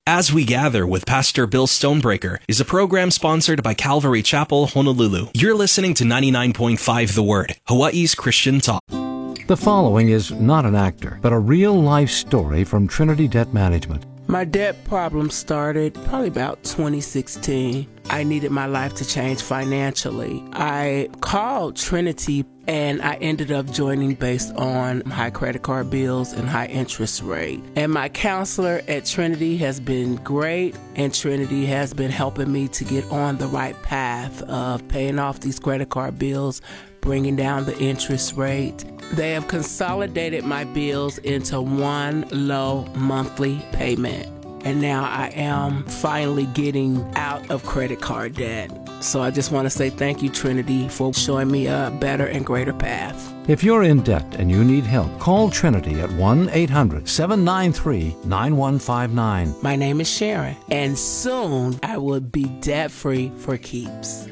As We Gather with Pastor Bill Stonebreaker is a program sponsored by Calvary Chapel, Honolulu. You're listening to 99.5 The Word, Hawaii's Christian talk. The following is not an actor, but a real-life story from Trinity Debt Management. My debt problem started probably about 2016. I needed my life to change financially. I called Trinity and I ended up joining based on high credit card bills and high interest rate. And my counselor at Trinity has been great, and Trinity has been helping me to get on the right path of paying off these credit card bills, bringing down the interest rate. They have consolidated my bills into one low monthly payment. And now I am finally getting out of credit card debt. So I just want to say thank you, Trinity, for showing me a better and greater path. If you're in debt and you need help, call Trinity at 1-800-793-9159. My name is Sharon, and soon I will be debt-free for keeps.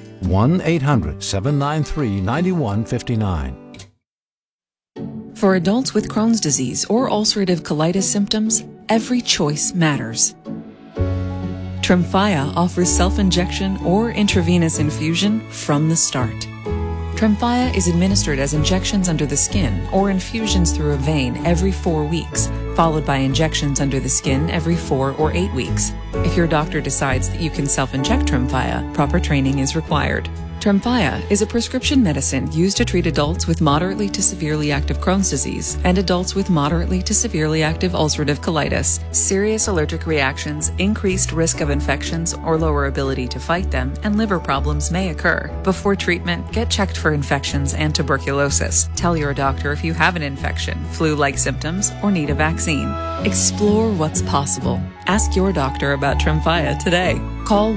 1-800-793-9159. For adults with Crohn's disease or ulcerative colitis symptoms, every choice matters. Tremfya offers self-injection or intravenous infusion from the start. Tremfya is administered as injections under the skin or infusions through a vein every 4 weeks, followed by injections under the skin every 4 or 8 weeks. If your doctor decides that you can self-inject Tremfya, proper training is required. Tremfya is a prescription medicine used to treat adults with moderately to severely active Crohn's disease and adults with moderately to severely active ulcerative colitis. Serious allergic reactions, increased risk of infections or lower ability to fight them, and liver problems may occur. Before treatment, get checked for infections and tuberculosis. Tell your doctor if you have an infection, flu-like symptoms, or need a vaccine. Explore what's possible. Ask your doctor about Tremfya today. Call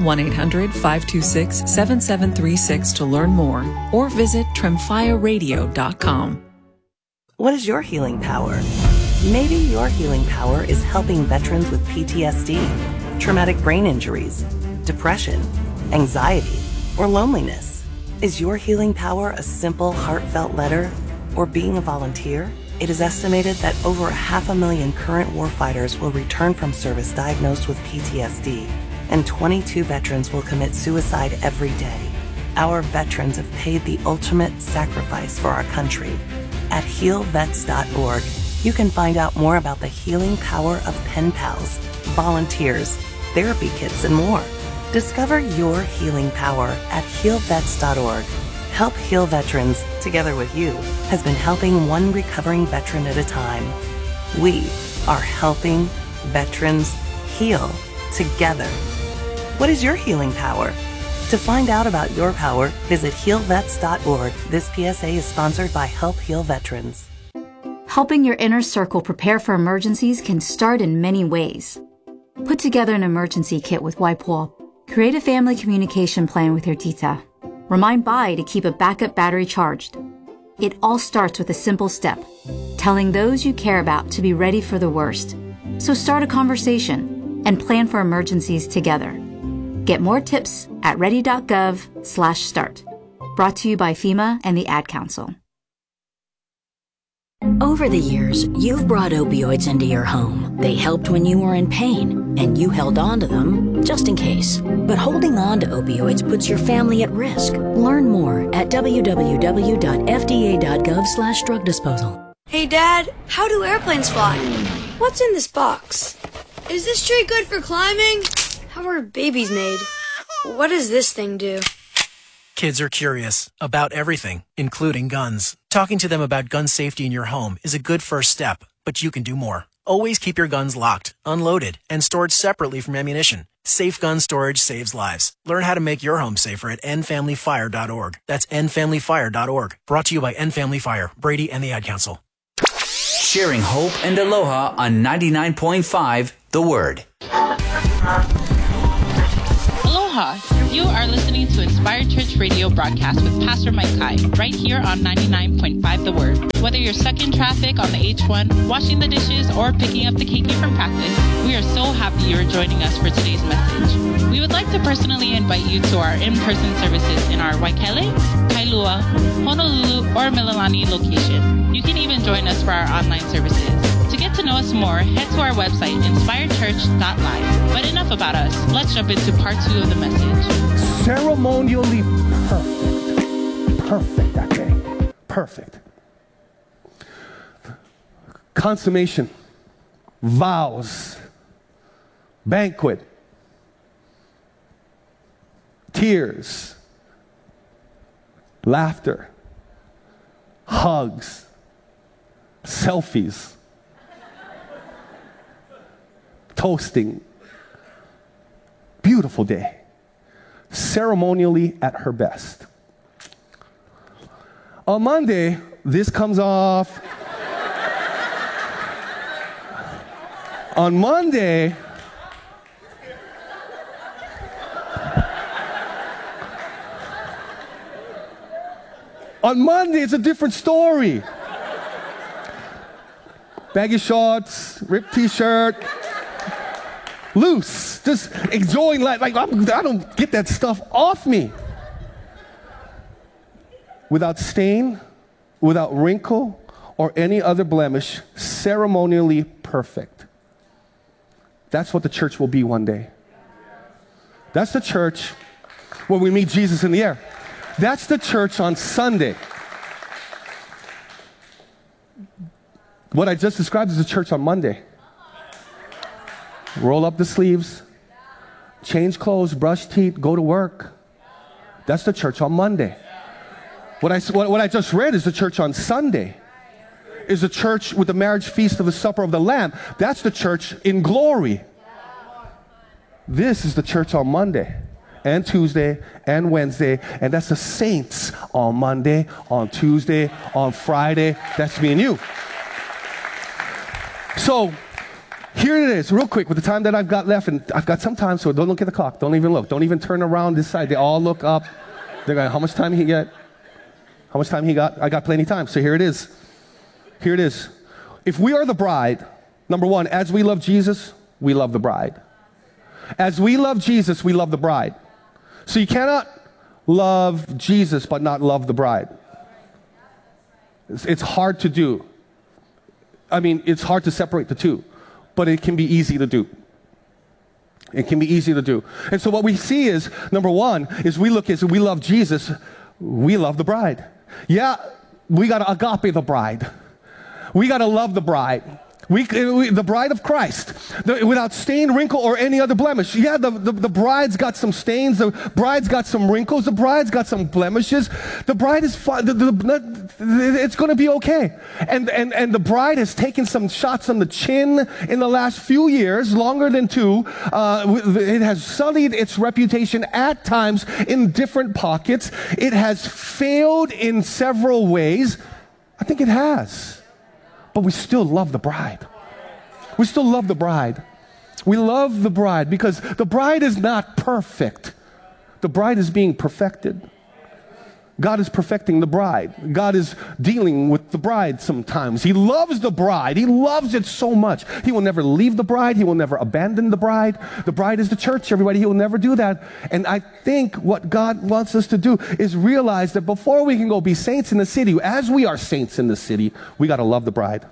1-800-526-7736 to learn more or visit tremfyaradio.com. What is your healing power? Maybe your healing power is helping veterans with PTSD, traumatic brain injuries, depression, anxiety, or loneliness. Is your healing power a simple, heartfelt letter or being a volunteer? It is estimated that over 500,000 current warfighters will return from service diagnosed with PTSD, and 22 veterans will commit suicide every day. Our veterans have paid the ultimate sacrifice for our country. At healvets.org, you can find out more about the healing power of pen pals, volunteers, therapy kits, and more. Discover your healing power at healvets.org. Help Heal Veterans, together with you, has been helping one recovering veteran at a time. We are helping veterans heal together. What is your healing power? To find out about your power, visit healvets.org. This PSA is sponsored by Help Heal Veterans. Helping your inner circle prepare for emergencies can start in many ways. Put together an emergency kit with Waipo. Create a family communication plan with your tita. Remind Bai to keep a backup battery charged. It all starts with a simple step, telling those you care about to be ready for the worst. So start a conversation and plan for emergencies together. Get more tips at ready.gov/start. Brought to you by FEMA and the Ad Council. Over the years, you've brought opioids into your home. They helped when you were in pain, and you held on to them just in case. But holding on to opioids puts your family at risk. Learn more at www.fda.gov/drug disposal. Hey, Dad, how do airplanes fly? What's in this box? Is this tree good for climbing? How are babies made? What does this thing do? Kids are curious about everything, including guns. Talking to them about gun safety in your home is a good first step, but you can do more. Always keep your guns locked, unloaded, and stored separately from ammunition. Safe gun storage saves lives. Learn how to make your home safer at endfamilyfire.org. That's endfamilyfire.org. Brought to you by End Family Fire, Brady, and the Ad Council. Sharing hope and aloha on 99.5 The Word. Aloha! You are listening to Inspired Church Radio broadcast with Pastor Mike Kai, right here on 99.5 The Word. Whether you're stuck in traffic on the H1, washing the dishes, or picking up the keiki from practice, we are so happy you're joining us for today's message. We would like to personally invite you to our in-person services in our Waikele, Kailua, Honolulu, or Mililani location. You can even join us for our online services. To get to know us more, head to our website, inspiredchurch.live. But enough about us. Let's jump into part 2 of the message. Ceremonially perfect. Perfect that day. Perfect. Consummation. Vows. Banquet. Tears. Laughter. Hugs. Selfies. Toasting. Beautiful day. Ceremonially at her best. On Monday, this comes off. On Monday, it's a different story. Baggy shorts, ripped t-shirt, loose, just enjoying life. Like I don't get that stuff off me. Without stain, without wrinkle, or any other blemish, ceremonially perfect. That's what the church will be one day. That's the church where we meet Jesus in the air. That's the church on Sunday. What I just described is the church on Monday. Roll up the sleeves, change clothes, brush teeth, go to work. That's the church on Monday. What I just read is the church on Sunday. Is the church with the marriage feast of the supper of the Lamb. That's the church in glory. This is the church on Monday and Tuesday and Wednesday, and that's the saints on Monday, on Tuesday, on Friday. That's me and you. So here it is, real quick, with the time that I've got left, and I've got some time, so don't look at the clock. Don't even look. Don't even turn around this side. They all look up. They're going, how much time he get? How much time he got? I got plenty of time. So here it is. Here it is. If we are the bride, number one, as we love Jesus, we love the bride. As we love Jesus, we love the bride. So you cannot love Jesus but not love the bride. It's hard to do. I mean, it's hard to separate the two, but it can be easy to do. It can be easy to do. And so what we see is, number one, is we love Jesus, we love the bride. Yeah, we got to agape the bride. We got to love the bride. The bride of Christ, without stain, wrinkle, or any other blemish. Yeah, the bride's got some stains. The bride's got some wrinkles. The bride's got some blemishes. The bride is fine. It's going to be okay. And the bride has taken some shots on the chin in the last few years, longer than 2. It has sullied its reputation at times in different pockets. It has failed in several ways. I think it has. But we still love the bride. We still love the bride. We love the bride because the bride is not perfect. The bride is being perfected. God is perfecting the bride. God is dealing with the bride sometimes. He loves the bride. He loves it so much. He will never leave the bride. He will never abandon the bride. The bride is the church, everybody. He will never do that. And I think what God wants us to do is realize that before we can go be saints in the city, as we are saints in the city, we got to love the bride.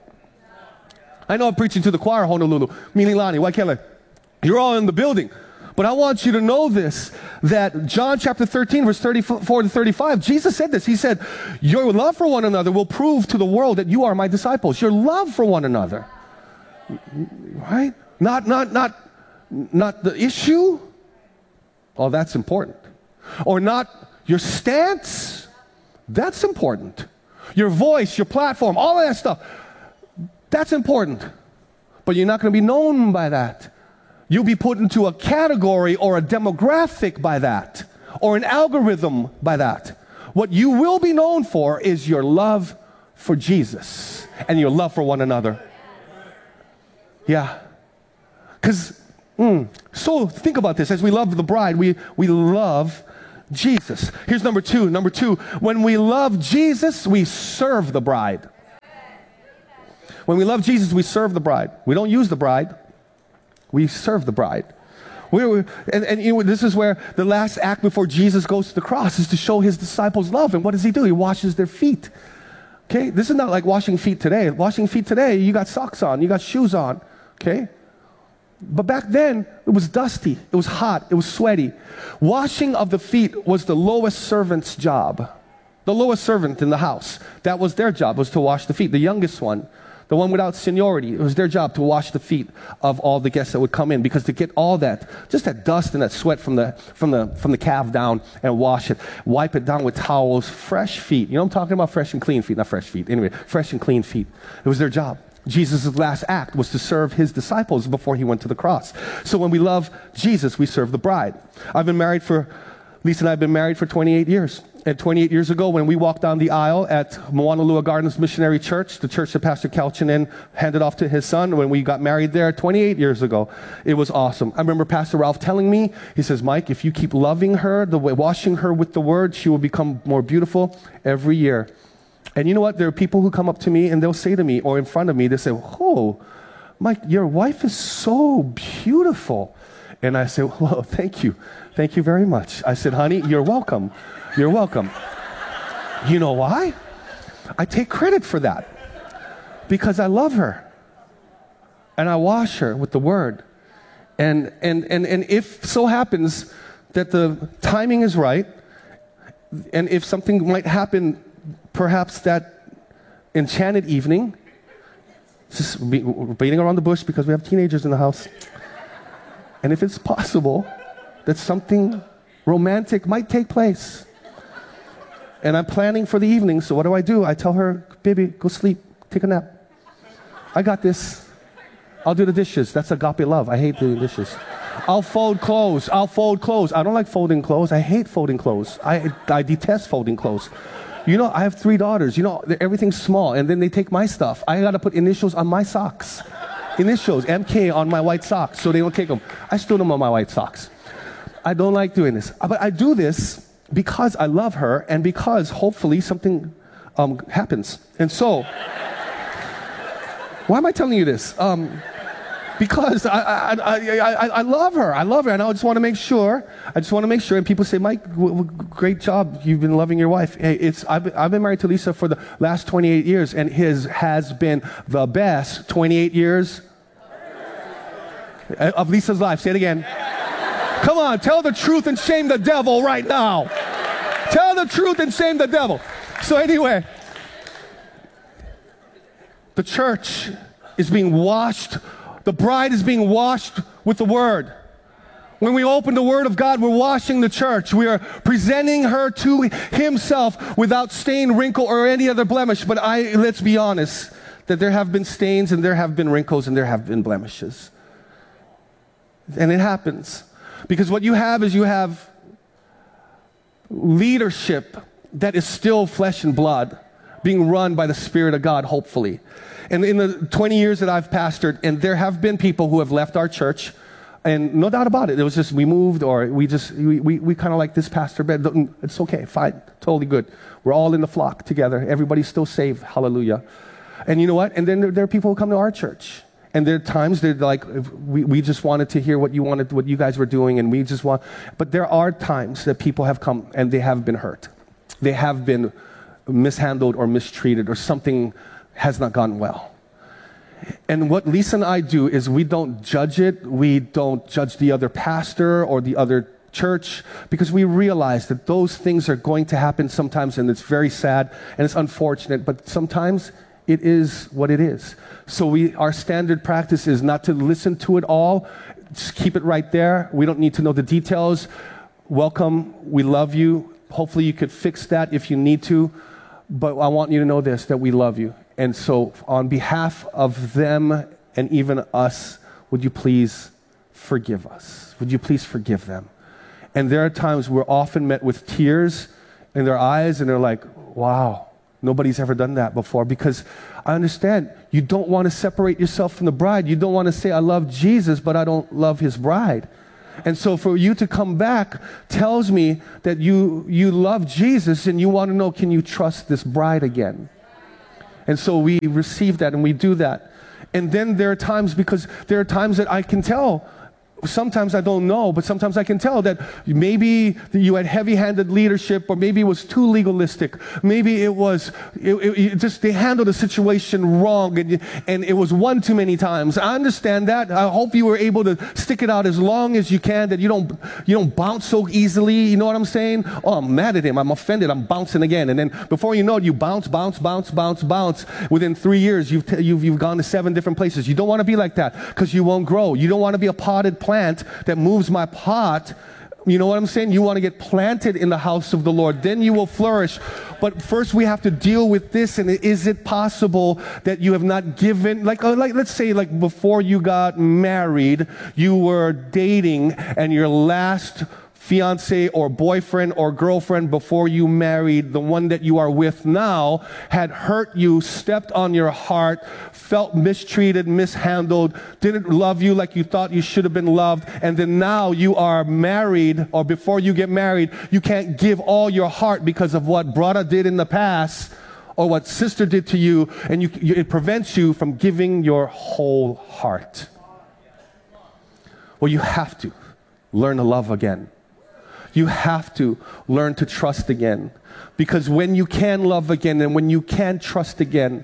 I know I'm preaching to the choir, Honolulu, Mililani, Waikele. You're all in the building. But I want you to know this, that John chapter 13, verse 34 to 35, Jesus said this. He said, your love for one another will prove to the world that you are my disciples. Your love for one another. Right? Not the issue. Oh, that's important. Or not your stance. That's important. Your voice, your platform, all of that stuff. That's important. But you're not going to be known by that. You'll be put into a category or a demographic by that, or an algorithm by that. What you will be known for is your love for Jesus and your love for one another. Yeah. Because, so think about this. As we love the bride, we love Jesus. Here's number two. Number two, when we love Jesus, we serve the bride. When we love Jesus, we serve the bride. We don't use the bride. We serve the bride. And you know, this is where the last act before Jesus goes to the cross is to show his disciples love. And what does he do? He washes their feet. Okay? This is not like washing feet today. Washing feet today, you got socks on, you got shoes on. Okay? But back then, it was dusty, it was hot, it was sweaty. Washing of the feet was the lowest servant's job. The lowest servant in the house. That was their job, was to wash the feet. The youngest one, the one without seniority, it was their job to wash the feet of all the guests that would come in, because to get all that, just that dust and that sweat from the calf down and wash it, wipe it down with towels, fresh feet. You know what I'm talking about? Fresh and clean feet, not fresh feet. Anyway, fresh and clean feet. It was their job. Jesus' last act was to serve his disciples before he went to the cross. So when we love Jesus, we serve the bride. Lisa and I have been married for 28 years. And 28 years ago, when we walked down the aisle at Moanalua Gardens Missionary Church, the church that Pastor Kalchinen handed off to his son, when we got married there 28 years ago, it was awesome. I remember Pastor Ralph telling me, he says, Mike, if you keep loving her, washing her with the word, she will become more beautiful every year. And you know what? There are people who come up to me and they'll say to me, or in front of me, they say, oh, Mike, your wife is so beautiful. And I say, well, thank you. Thank you very much. I said, honey, you're welcome. You're welcome. You know why? I take credit for that. Because I love her. And I wash her with the word. And if so happens that the timing is right, and if something might happen, perhaps that enchanted evening, just beating around the bush because we have teenagers in the house. And if it's possible that something romantic might take place, and I'm planning for the evening, so what do? I tell her, baby, go sleep, take a nap. I got this. I'll do the dishes. That's agape love. I hate doing dishes. I'll fold clothes. I don't like folding clothes. I hate folding clothes. I detest folding clothes. You know, I have 3 daughters. You know, everything's small, and then they take my stuff. I got to put initials on my socks. Initials, MK on my white socks, so they don't take them. I still them on my white socks. I don't like doing this. But I do this because I love her, and because hopefully something happens. And so, why am I telling you this? Because I love her. I love her, and I just want to make sure. And people say, Mike, great job. You've been loving your wife. Hey, I've been married to Lisa for the last 28 years, and his has been the best 28 years of Lisa's life. Say it again. Come on, tell the truth and shame the devil right now. Tell the truth and shame the devil. So anyway, the church is being washed. The bride is being washed with the word. When we open the word of God, we're washing the church. We are presenting her to himself without stain, wrinkle, or any other blemish. But let's be honest, that there have been stains and there have been wrinkles and there have been blemishes. And it happens. Because what you have is you have leadership that is still flesh and blood, being run by the Spirit of God, hopefully. And in the 20 years that I've pastored, and there have been people who have left our church, and no doubt about it, it was just we moved, or we kind of like this pastor, but it's okay, fine, totally good. We're all in the flock together. Everybody's still saved, hallelujah. And you know what? And then there are people who come to our church. And there are times they're like, we just wanted to hear what you guys were doing, and but there are times that people have come and they have been hurt. They have been mishandled or mistreated, or something has not gone well. And what Lisa and I do is we don't judge it. We don't judge the other pastor or the other church, because we realize that those things are going to happen sometimes, and it's very sad and it's unfortunate, but sometimes it is what it is. So our standard practice is not to listen to it all. Just keep it right there. We don't need to know the details. Welcome. We love you. Hopefully you could fix that if you need to. But I want you to know this, that we love you. And so on behalf of them and even us, would you please forgive us? Would you please forgive them? And there are times we're often met with tears in their eyes, and they're like, wow. Nobody's ever done that before, because I understand you don't want to separate yourself from the bride. You don't want to say, I love Jesus, but I don't love his bride. And so for you to come back tells me that you love Jesus, and you want to know, can you trust this bride again? And so we receive that and we do that. And then there are times that I can tell sometimes I don't know, but sometimes I can tell that maybe you had heavy-handed leadership, or maybe it was too legalistic. Maybe it was it just they handled the situation wrong, and it was one too many times. I understand that. I hope you were able to stick it out as long as you can, that you don't bounce so easily. You know what I'm saying? Oh, I'm mad at him. I'm offended. I'm bouncing again, and then before you know it, you bounce. Within 3 years, you've gone to 7 different places. You don't want to be like that, because you won't grow. You don't want to be a potted plant that moves my pot. You know what I'm saying? You want to get planted in the house of the Lord. Then you will flourish. But first we have to deal with this. And is it possible that you have not given, like let's say like before you got married, you were dating, and your last fiance or boyfriend or girlfriend before you married, the one that you are with now, had hurt you, stepped on your heart, felt mistreated, mishandled, didn't love you like you thought you should have been loved, and then now you are married, or before you get married, you can't give all your heart because of what brother did in the past or what sister did to you, and it prevents you from giving your whole heart. Well, you have to learn to love again. You have to learn to trust again. Because when you can love again, and when you can trust again,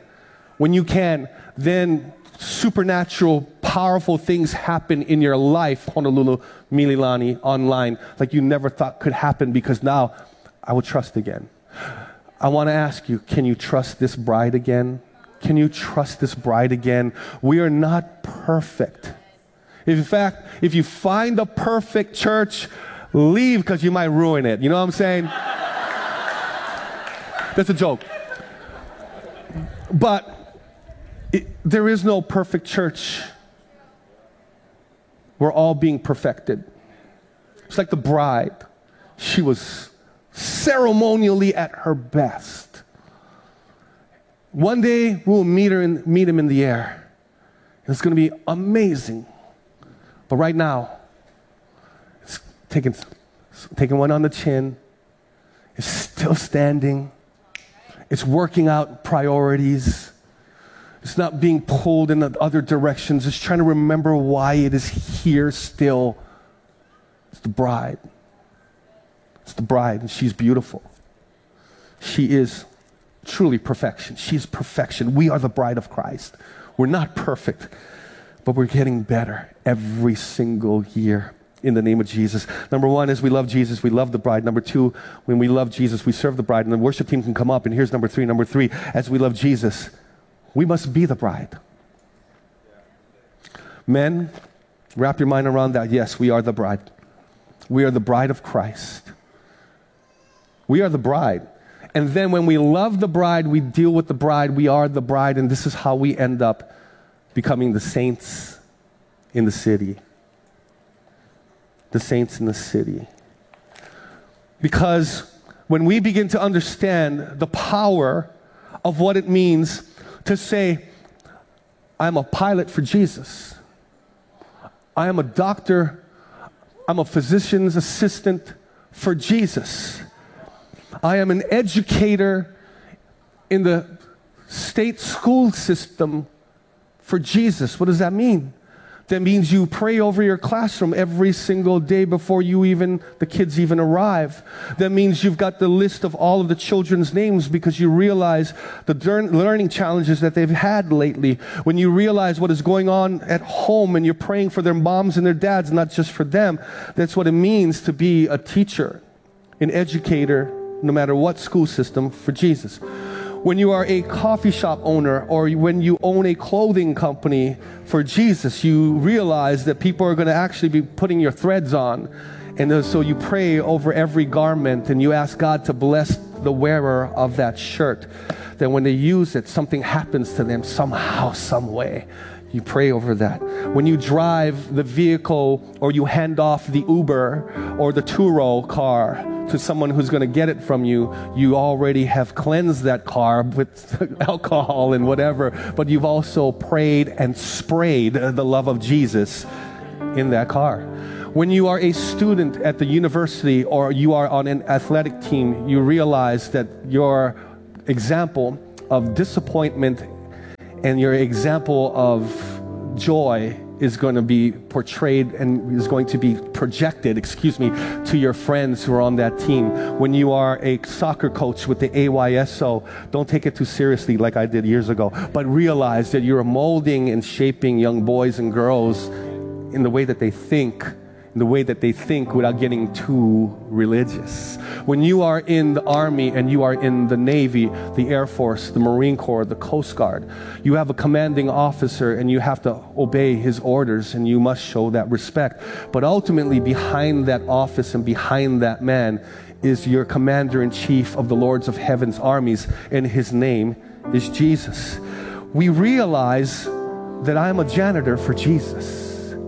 then supernatural, powerful things happen in your life, Honolulu, Mililani, online, like you never thought could happen, because now I will trust again. I want to ask you, can you trust this bride again? Can you trust this bride again? We are not perfect. In fact, if you find a perfect church, leave, because you might ruin it. You know what I'm saying? That's a joke. But there is no perfect church. We're all being perfected. It's like the bride. She was ceremonially at her best. One day we'll meet him in the air. It's going to be amazing. But right now, taking one on the chin, it's still standing, it's working out priorities, it's not being pulled in the other directions, it's trying to remember why it is here still. It's the bride. It's the bride, and she's beautiful. She is truly perfection. She's perfection. We are the bride of Christ. We're not perfect, but we're getting better every single year. In the name of Jesus. Number one is we love Jesus, we love the bride. Number two, when we love Jesus, we serve the bride. And the worship team can come up. And here's number three. Number three, as we love Jesus, we must be the bride. Men, wrap your mind around that. Yes, we are the bride. We are the bride of Christ. We are the bride. And then when we love the bride, we deal with the bride. We are the bride. And this is how we end up becoming the saints in the city. The saints in the city. Because when we begin to understand the power of what it means to say, I'm a pilot for Jesus. I am a doctor. I'm a physician's assistant for Jesus. I am an educator in the state school system for Jesus. What does that mean? That means you pray over your classroom every single day before the kids even arrive. That means you've got the list of all of the children's names because you realize the learning challenges that they've had lately. When you realize what is going on at home and you're praying for their moms and their dads, not just for them. That's what it means to be a teacher, an educator, no matter what school system, for Jesus. When you are a coffee shop owner or when you own a clothing company for Jesus, you realize that people are going to actually be putting your threads on. And so you pray over every garment and you ask God to bless the wearer of that shirt. That when they use it, something happens to them somehow, some way. You pray over that. When you drive the vehicle or you hand off the Uber or the Turo car to someone who's going to get it from you, you already have cleansed that car with alcohol and whatever, but you've also prayed and sprayed the love of Jesus in that car. When you are a student at the university or you are on an athletic team, you realize that your example of disappointment and your example of joy is going to be portrayed and is going to be projected, to your friends who are on that team. When you are a soccer coach with the AYSO, don't take it too seriously like I did years ago, but realize that you're molding and shaping young boys and girls in the way that they think, without getting too religious. When you are in the Army and you are in the Navy, the Air Force, the Marine Corps, the Coast Guard, you have a commanding officer and you have to obey his orders and you must show that respect. But ultimately, behind that office and behind that man is your commander-in-chief of the Lords of Heaven's armies, and his name is Jesus. We realize that I'm a janitor for Jesus.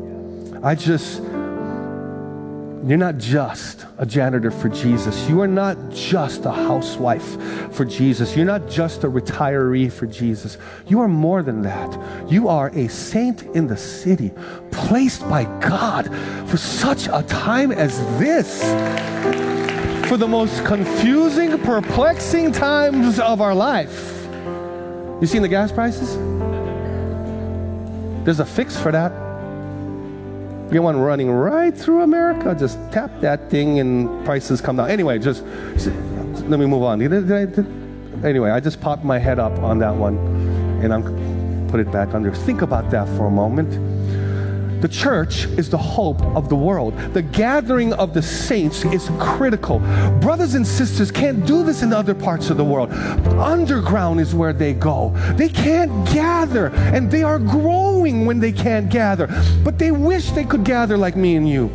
You're not just a janitor for Jesus. You are not just a housewife for Jesus. You're not just a retiree for Jesus. You are more than that. You are a saint in the city, placed by God for such a time as this. For the most confusing, perplexing times of our life. You seen the gas prices? There's a fix for that. You get one running right through America, just tap that thing and prices come down. Anyway, just let me move on. Anyway, I just popped my head up on that one and I'm put it back under. Think about that for a moment. The church is the hope of the world. The gathering of the saints is critical. Brothers and sisters can't do this in other parts of the world. Underground is where they go. They can't gather, and they are growing when they can't gather. But they wish they could gather like me and you.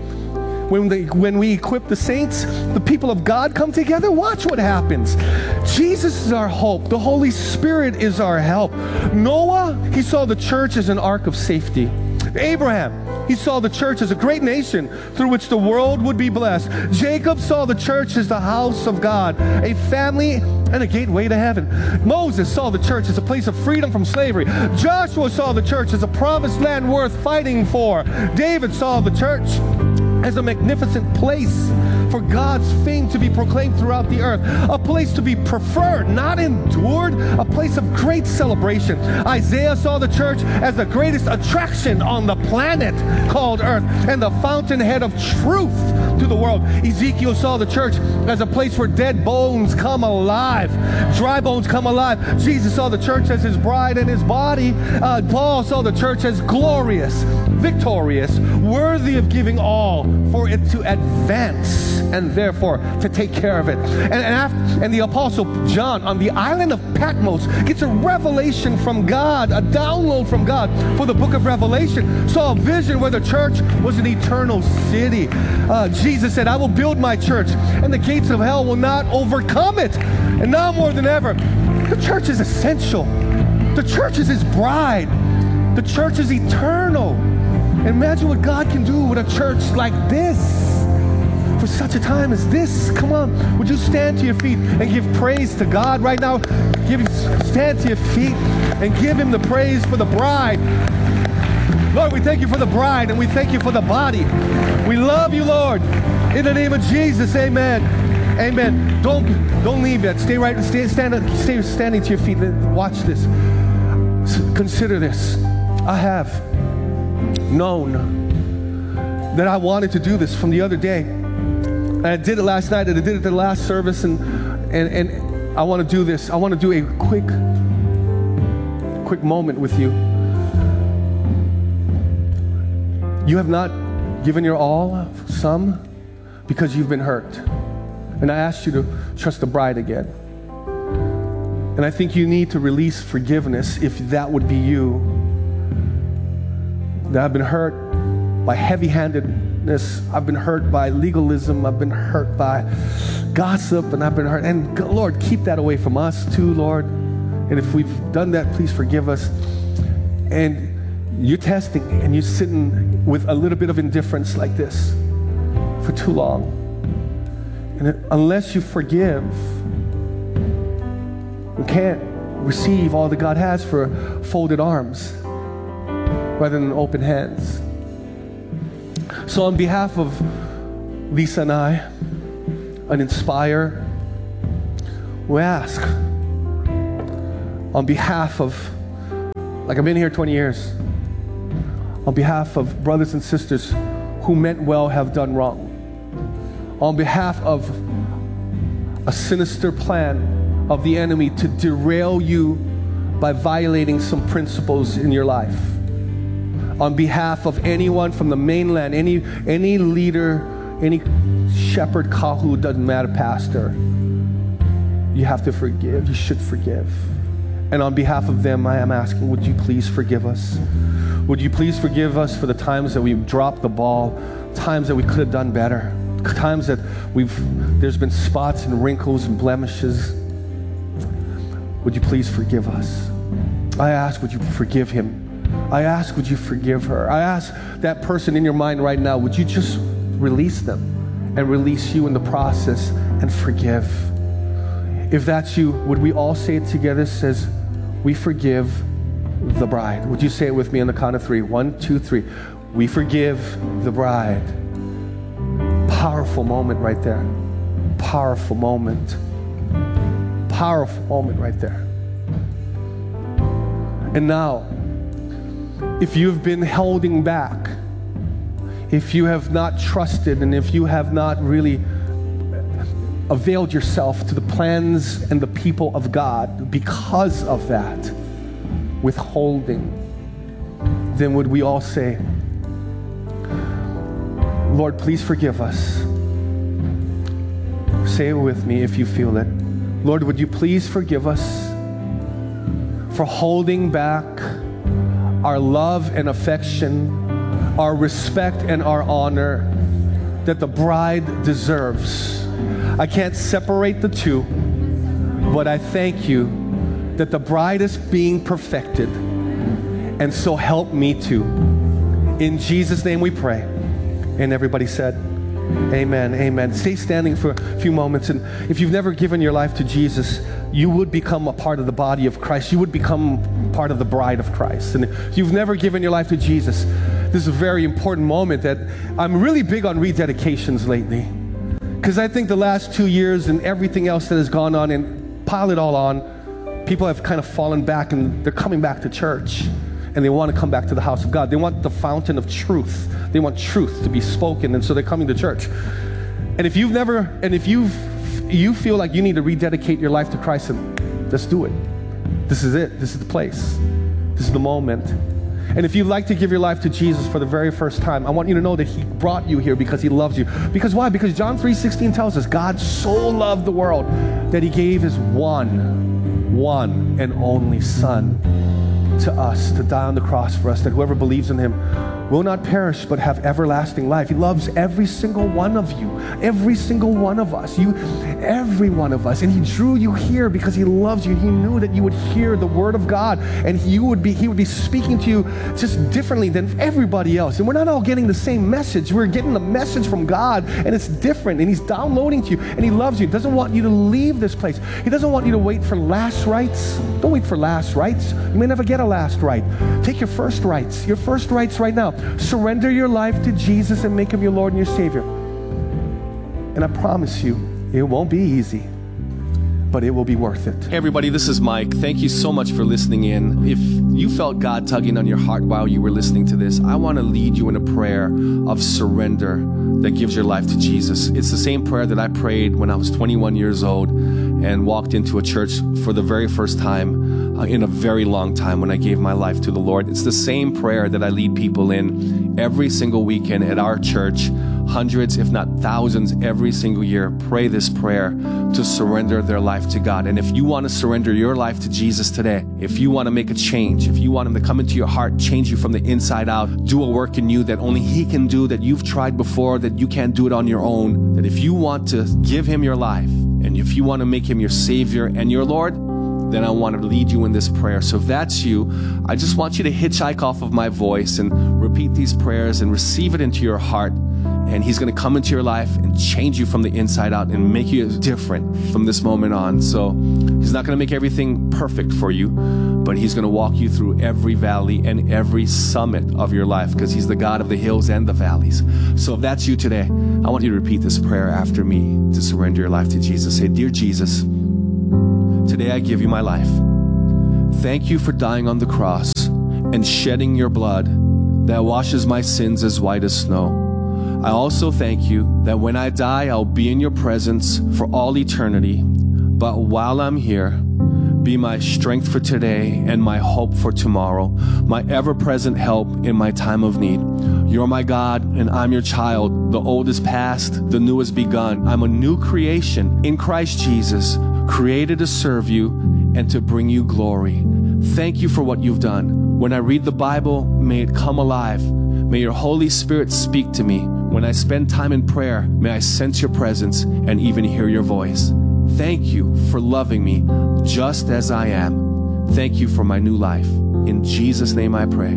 When we equip the saints, the people of God come together, watch what happens. Jesus is our hope. The Holy Spirit is our help. Noah, he saw the church as an ark of safety. Abraham, he saw the church as a great nation through which the world would be blessed. Jacob saw the church as the house of God, a family and a gateway to heaven. Moses saw the church as a place of freedom from slavery. Joshua saw the church as a promised land worth fighting for. David saw the church as a magnificent place for God's fame to be proclaimed throughout the earth, a place to be preferred, not endured, a place of great celebration. Isaiah saw the church as the greatest attraction on the planet called earth and the fountainhead of truth to the world. Ezekiel saw the church as a place where dead bones come alive, dry bones come alive. Jesus saw the church as his bride and his body. Paul saw the church as glorious, victorious, worthy of giving all for it to advance and therefore to take care of it. And the Apostle John on the island of Patmos gets a revelation from God, a download from God for the book of Revelation. Saw a vision where the church was an eternal city. Jesus said, I will build my church and the gates of hell will not overcome it. And now more than ever, the church is essential. The church is his bride. The church is eternal. Imagine what God can do with a church like this. For such a time as this. Come on, would you stand to your feet and give praise to God right now? Stand to your feet and give him the praise for the bride. Lord, we thank you for the bride and we thank you for the body. We love you, Lord. In the name of Jesus, amen. Amen. Don't leave yet. Stay standing to your feet. Watch this. Consider this. I have known that I wanted to do this from the other day. And I did it last night, and I did it at the last service, and I want to do this. I want to do a quick moment with you. You have not given your all, some, because you've been hurt. And I asked you to trust the bride again. And I think you need to release forgiveness if that would be you. That I've been hurt by heavy-handedness. I've been hurt by legalism. I've been hurt by gossip, and I've been hurt. And Lord, keep that away from us too, Lord. And if we've done that, please forgive us. And you're testing, and you're sitting with a little bit of indifference like this for too long. And unless you forgive, you can't receive all that God has for folded arms rather than open hands. So on behalf of Lisa and I, and Inspire, we ask, on behalf of, like I've been here 20 years, On behalf of brothers and sisters who meant well have done wrong. On behalf of a sinister plan of the enemy to derail you by violating some principles in your life. On behalf of anyone from the mainland, any leader, any shepherd, kahu, doesn't matter, pastor, you have to forgive. You should forgive. And on behalf of them, I am asking, would you please forgive us? Would you please forgive us for the times that we've dropped the ball, times that we could have done better, times that there's been spots and wrinkles and blemishes. Would you please forgive us? I ask, would you forgive him? I ask, would you forgive her? I ask that person in your mind right now, would you just release them and release you in the process and forgive? If that's you, would we all say it together? It says, we forgive the bride. Would you say it with me on the count of 3? 1, 2, 3. We forgive the bride. Powerful moment right there. Powerful moment. Powerful moment right there. And now, if you've been holding back, if you have not trusted, and if you have not really availed yourself to the plans and the people of God because of that withholding, then would we all say, Lord, please forgive us. Say it with me if you feel it. Lord, would you please forgive us for holding back our love and affection, our respect and our honor that the bride deserves. I can't separate the two, but I thank you that the bride is being perfected, and so help me too. In Jesus' name we pray. And everybody said, amen, amen. Stay standing for a few moments, and if you've never given your life to Jesus, you would become a part of the body of Christ. You would become part of the bride of Christ. And if you've never given your life to Jesus, this is a very important moment that I'm really big on rededications lately. Because I think the last 2 years and everything else that has gone on, and pile it all on, people have kind of fallen back, and they're coming back to church. And they want to come back to the house of God. They want the fountain of truth. They want truth to be spoken, and so they're coming to church. And if you've never, and if you feel like you need to rededicate your life to Christ, then let's do it. This is it. This is the place. This is the moment. And if you'd like to give your life to Jesus for the very first time, I want you to know that He brought you here because He loves you. Because why? Because John 3:16 tells us God so loved the world that He gave His one and only Son to us, to die on the cross for us, that whoever believes in Him will not perish but have everlasting life. He loves every single one of you, every single one of us, every one of us. And He drew you here because He loves you. He knew that you would hear the Word of God, and He would be speaking to you just differently than everybody else. And we're not all getting the same message. We're getting the message from God, and it's different, and He's downloading to you, and He loves you. He doesn't want you to leave this place. He doesn't want you to wait for last rites. Don't wait for last rites. You may never get a last right. Take your first rites right now. Surrender your life to Jesus and make Him your Lord and your Savior. And I promise you, it won't be easy, but it will be worth it. Hey everybody, this is Mike. Thank you so much for listening in. If you felt God tugging on your heart while you were listening to this, I want to lead you in a prayer of surrender that gives your life to Jesus. It's the same prayer that I prayed when I was 21 years old and walked into a church for the very first time in a very long time when I gave my life to the Lord. It's the same prayer that I lead people in every single weekend at our church. Hundreds, if not thousands, every single year pray this prayer to surrender their life to God. And if you want to surrender your life to Jesus today, if you want to make a change, if you want Him to come into your heart, change you from the inside out, do a work in you that only He can do, that you've tried before, that you can't do it on your own, that if you want to give Him your life, and if you want to make Him your Savior and your Lord, then I want to lead you in this prayer. So if that's you, I just want you to hitchhike off of my voice and repeat these prayers and receive it into your heart. And He's going to come into your life and change you from the inside out and make you different from this moment on. So He's not going to make everything perfect for you, but He's going to walk you through every valley and every summit of your life, because He's the God of the hills and the valleys. So if that's you today, I want you to repeat this prayer after me to surrender your life to Jesus. Say, Dear Jesus, today I give you my life. Thank you for dying on the cross and shedding your blood that washes my sins as white as snow. I also thank you that when I die, I'll be in your presence for all eternity. But while I'm here, be my strength for today and my hope for tomorrow, my ever-present help in my time of need. You're my God, and I'm your child. The old is past, the new has begun. I'm a new creation in Christ Jesus, created to serve you and to bring you glory. Thank you for what you've done. When I read the Bible, may it come alive. May your Holy Spirit speak to me. When I spend time in prayer, may I sense your presence and even hear your voice. Thank you for loving me just as I am. Thank you for my new life. In Jesus' name I pray.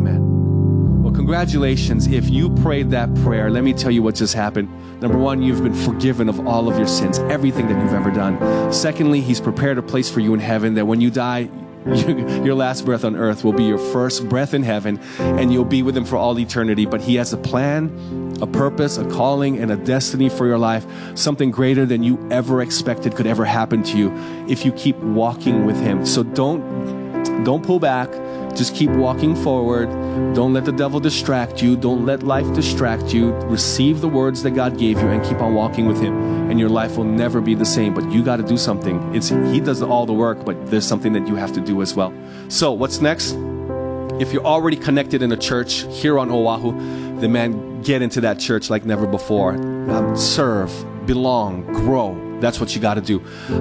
Amen. Well, congratulations. If you prayed that prayer, let me tell you what just happened. Number one, you've been forgiven of all of your sins, everything that you've ever done. Secondly, He's prepared a place for you in heaven that when you die, your last breath on earth will be your first breath in heaven, and you'll be with Him for all eternity. But He has a plan, a purpose, a calling, and a destiny for your life, something greater than you ever expected could ever happen to you if you keep walking with Him. So don't pull back. Just keep walking forward. Don't let the devil distract you. Don't let life distract you. Receive the words that God gave you and keep on walking with Him, and your life will never be the same. But you got to do something. He does all the work, but there's something that you have to do as well. So what's next? If you're already connected in a church here on Oahu, then man, get into that church like never before. Serve, belong, grow. That's what you got to do.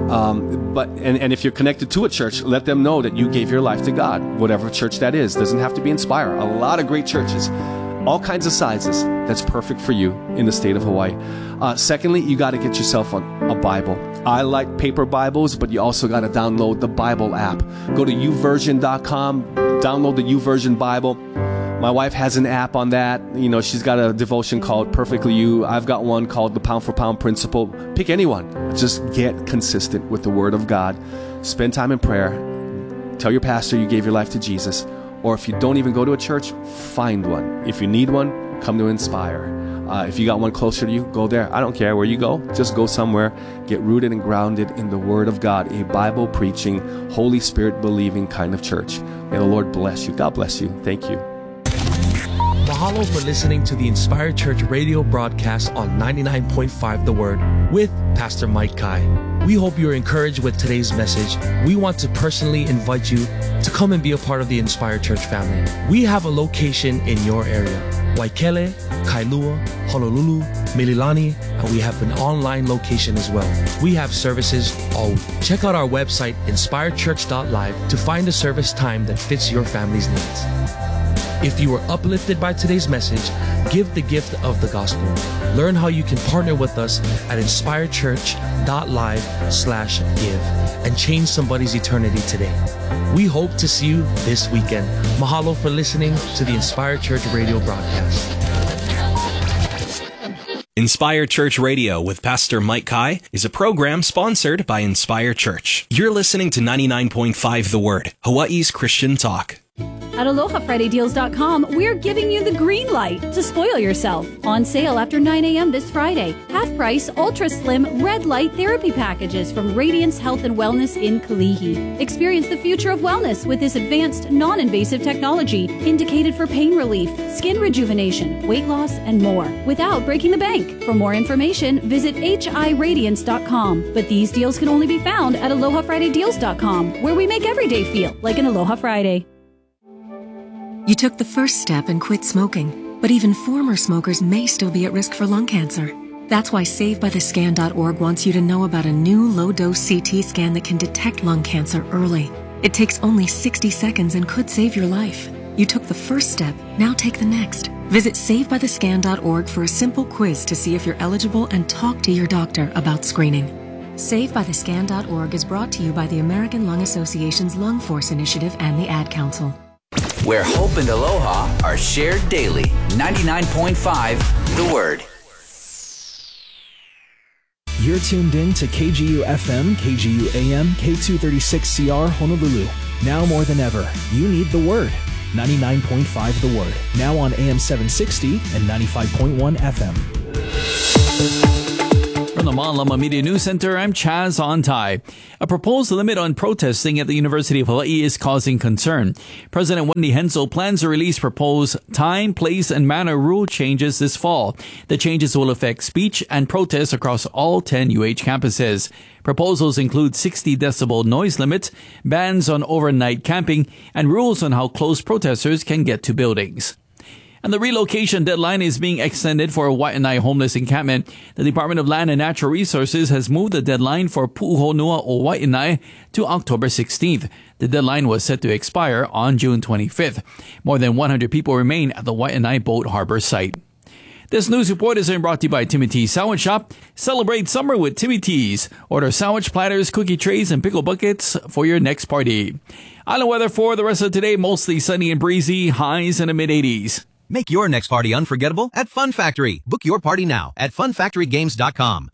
But if you're connected to a church, let them know that you gave your life to God, whatever church that is. Doesn't have to be Inspire. A lot of great churches, all kinds of sizes. That's perfect for you in the state of Hawaii. Secondly, you got to get yourself a Bible. I like paper Bibles, but you also got to download the Bible app. Go to YouVersion.com, download the YouVersion Bible. My wife has an app on that. You know, she's got a devotion called Perfectly You. I've got one called the Pound for Pound Principle. Pick anyone. Just get consistent with the Word of God. Spend time in prayer. Tell your pastor you gave your life to Jesus. Or if you don't even go to a church, find one. If you need one, come to Inspire. If you got one closer to you, go there. I don't care where you go. Just go somewhere. Get rooted and grounded in the Word of God. A Bible-preaching, Holy Spirit-believing kind of church. May the Lord bless you. God bless you. Thank you. Mahalo for listening to the Inspired Church radio broadcast on 99.5 The Word with Pastor Mike Kai. We hope you're encouraged with today's message. We want to personally invite you to come and be a part of the Inspired Church family. We have a location in your area: Waikele, Kailua, Honolulu, Mililani, and we have an online location as well. We have services all week. Check out our website, inspiredchurch.live, to find a service time that fits your family's needs. If you were uplifted by today's message, give the gift of the gospel. Learn how you can partner with us at inspiredchurch.live/give and change somebody's eternity today. We hope to see you this weekend. Mahalo for listening to the Inspired Church radio broadcast. Inspire Church Radio with Pastor Mike Kai is a program sponsored by Inspire Church. You're listening to 99.5 The Word, Hawaii's Christian talk. At AlohaFridayDeals.com, we're giving you the green light to spoil yourself. On sale after 9 a.m. this Friday. Half price, ultra slim, red light therapy packages from Radiance Health and Wellness in Kalihi. Experience the future of wellness with this advanced, non-invasive technology indicated for pain relief, skin rejuvenation, weight loss, and more without breaking the bank. For more information, visit HIRadiance.com. But these deals can only be found at AlohaFridayDeals.com, where we make every day feel like an Aloha Friday. You took the first step and quit smoking, but even former smokers may still be at risk for lung cancer. That's why SaveByTheScan.org wants you to know about a new low-dose CT scan that can detect lung cancer early. It takes only 60 seconds and could save your life. You took the first step, now take the next. Visit SaveByTheScan.org for a simple quiz to see if you're eligible and talk to your doctor about screening. SaveByTheScan.org is brought to you by the American Lung Association's Lung Force Initiative and the Ad Council. Where hope and aloha are shared daily. 99.5 The Word. You're tuned in to KGU FM, KGU AM, K236CR Honolulu. Now more than ever, you need the Word. 99.5 The Word. Now on AM 760 and 95.1 FM. From the Mon Lama Media News Center, I'm Chaz Ontai. A proposed limit on protesting at the University of Hawaii is causing concern. President Wendy Hensel plans to release proposed time, place, and manner rule changes this fall. The changes will affect speech and protests across all 10 UH campuses. Proposals include 60 decibel noise limit, bans on overnight camping, and rules on how close protesters can get to buildings. And the relocation deadline is being extended for a Waianae homeless encampment. The Department of Land and Natural Resources has moved the deadline for Pu'uhonua o Waianae to October 16th. The deadline was set to expire on June 25th. More than 100 people remain at the Waianae Boat Harbor site. This news report is brought to you by Timmy T's Sandwich Shop. Celebrate summer with Timmy T's. Order sandwich platters, cookie trays, and pickle buckets for your next party. Island weather for the rest of today, mostly sunny and breezy, highs in the mid-80s. Make your next party unforgettable at Fun Factory. Book your party now at funfactorygames.com.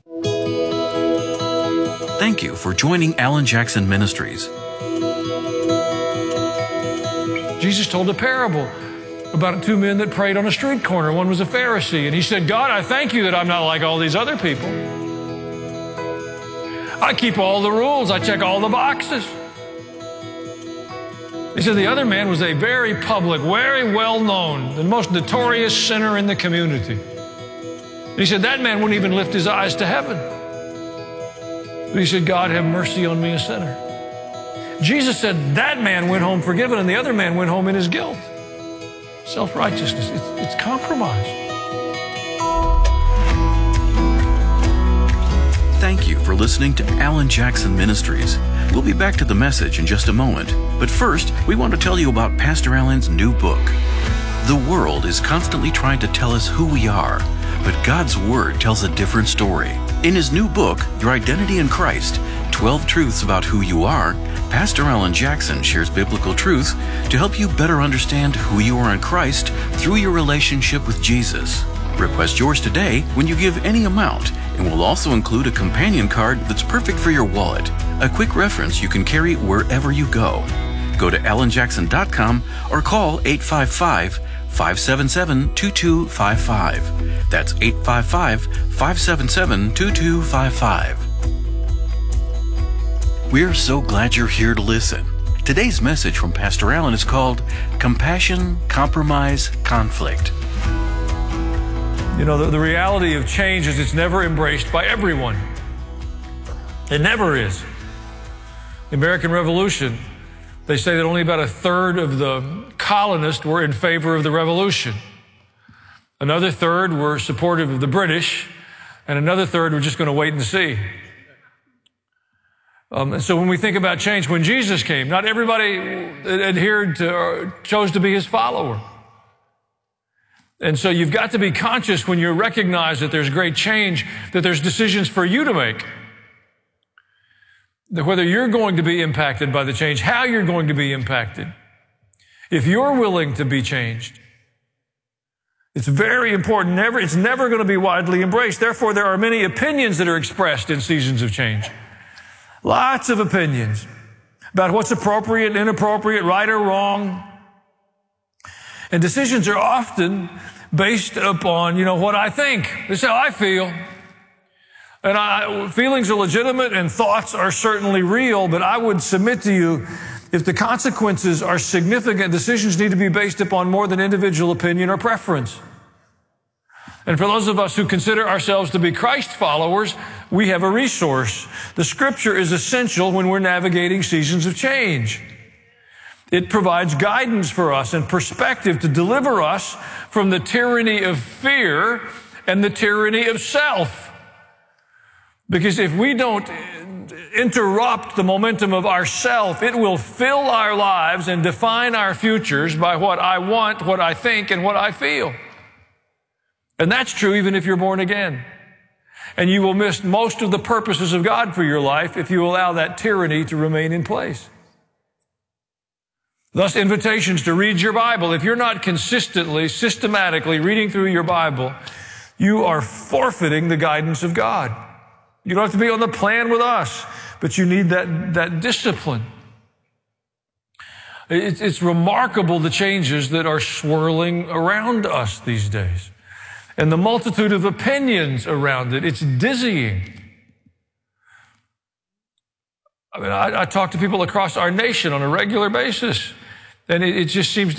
Thank you for joining Alan Jackson Ministries. Jesus told a parable about two men that prayed on a street corner. One was a Pharisee, and he said, God, I thank you that I'm not like all these other people. I keep all the rules. I check all the boxes. He said the other man was a very public, very well-known, the most notorious sinner in the community. And he said that man wouldn't even lift his eyes to heaven. But he said, God, have mercy on me, a sinner. Jesus said that man went home forgiven and the other man went home in his guilt. Self-righteousness, it's compromise. Thank you for listening to Alan Jackson Ministries. We'll be back to the message in just a moment. But first, we want to tell you about Pastor Alan's new book. The world is constantly trying to tell us who we are, but God's Word tells a different story. In his new book, Your Identity in Christ, 12 Truths About Who You Are, Pastor Alan Jackson shares biblical truths to help you better understand who you are in Christ through your relationship with Jesus. Request yours today when you give any amount, and we'll also include a companion card that's perfect for your wallet, a quick reference you can carry wherever you go. Go to alanjackson.com or call 855-577-2255. That's 855-577-2255. We're so glad you're here to listen. Today's message from Pastor Alan is called Compassion, Compromise, Conflict. You know, the reality of change is it's never embraced by everyone. It never is. The American Revolution, they say that only about a third of the colonists were in favor of the revolution. Another third were supportive of the British, and another third were just going to wait and see. And so when we think about change, when Jesus came, not everybody adhered to or chose to be his follower. And so you've got to be conscious when you recognize that there's great change, that there's decisions for you to make. That whether you're going to be impacted by the change, how you're going to be impacted. If you're willing to be changed. It's very important. It's never going to be widely embraced. Therefore, there are many opinions that are expressed in seasons of change. Lots of opinions about what's appropriate, inappropriate, right or wrong. And decisions are often based upon, what I think. This is how I feel. And feelings are legitimate and thoughts are certainly real, but I would submit to you, if the consequences are significant, decisions need to be based upon more than individual opinion or preference. And for those of us who consider ourselves to be Christ followers, we have a resource. The Scripture is essential when we're navigating seasons of change. It provides guidance for us and perspective to deliver us from the tyranny of fear and the tyranny of self. Because if we don't interrupt the momentum of ourself, it will fill our lives and define our futures by what I want, what I think, and what I feel. And that's true even if you're born again. And you will miss most of the purposes of God for your life if you allow that tyranny to remain in place. Thus, invitations to read your Bible. If you're not consistently, systematically reading through your Bible, you are forfeiting the guidance of God. You don't have to be on the plan with us, but you need that discipline. It's remarkable the changes that are swirling around us these days. And the multitude of opinions around it, it's dizzying. I mean, I talk to people across our nation on a regular basis, and it just seems